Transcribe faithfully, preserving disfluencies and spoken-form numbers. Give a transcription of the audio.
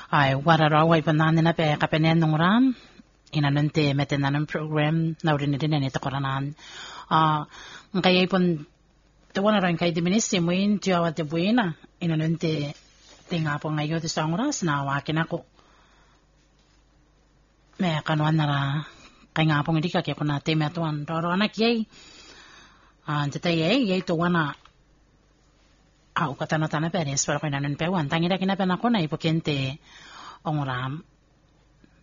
Ai warara wai banana na pe kapenen nung ram inanunte metenanan program na rin din ni to koranan ah kaya ipon to wana ran kay diminisi mo in tiawa te buena inanunte tinga po ngayo te sang oras na wakin ako me kanuan na kay nga po hindi ka kaya ko na te metuan toro anak yay ah jeta yay yay to wana au katana tana peres para ko inanun pe wan tangira kina pe na ko na ipokente ongram